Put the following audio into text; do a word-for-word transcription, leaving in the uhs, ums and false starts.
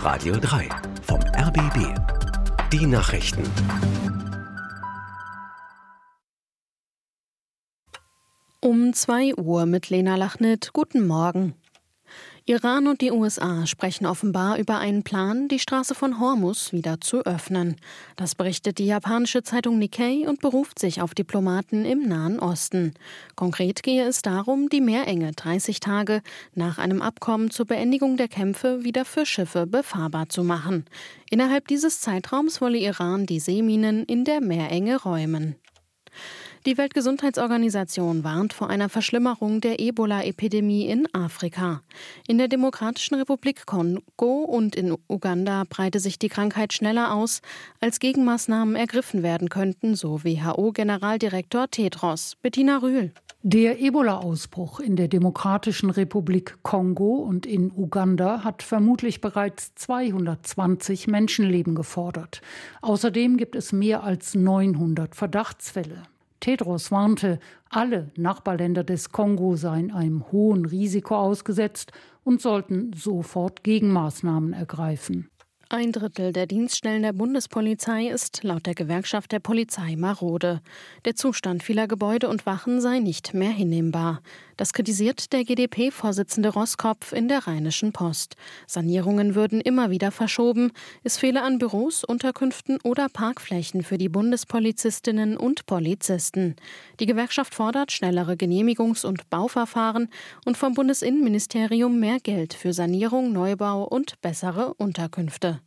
Radio drei vom R B B. Die Nachrichten. Um zwei Uhr mit Lena Lachnit. Guten Morgen. Iran und die U S A sprechen offenbar über einen Plan, die Straße von Hormuz wieder zu öffnen. Das berichtet die japanische Zeitung Nikkei und beruft sich auf Diplomaten im Nahen Osten. Konkret gehe es darum, die Meerenge dreißig Tage nach einem Abkommen zur Beendigung der Kämpfe wieder für Schiffe befahrbar zu machen. Innerhalb dieses Zeitraums wolle Iran die Seeminen in der Meerenge räumen. Die Weltgesundheitsorganisation warnt vor einer Verschlimmerung der Ebola-Epidemie in Afrika. In der Demokratischen Republik Kongo und in Uganda breite sich die Krankheit schneller aus, als Gegenmaßnahmen ergriffen werden könnten, so W H O-Generaldirektor Tedros. Bettina Rühl. Der Ebola-Ausbruch in der Demokratischen Republik Kongo und in Uganda hat vermutlich bereits zweihundertzwanzig Menschenleben gefordert. Außerdem gibt es mehr als neunhundert Verdachtsfälle. Tedros warnte, alle Nachbarländer des Kongo seien einem hohen Risiko ausgesetzt und sollten sofort Gegenmaßnahmen ergreifen. Ein Drittel der Dienststellen der Bundespolizei ist laut der Gewerkschaft der Polizei marode. Der Zustand vieler Gebäude und Wachen sei nicht mehr hinnehmbar. Das kritisiert der G d P-Vorsitzende Roskopf in der Rheinischen Post. Sanierungen würden immer wieder verschoben. Es fehle an Büros, Unterkünften oder Parkflächen für die Bundespolizistinnen und Polizisten. Die Gewerkschaft fordert schnellere Genehmigungs- und Bauverfahren und vom Bundesinnenministerium mehr Geld für Sanierung, Neubau und bessere Unterkünfte.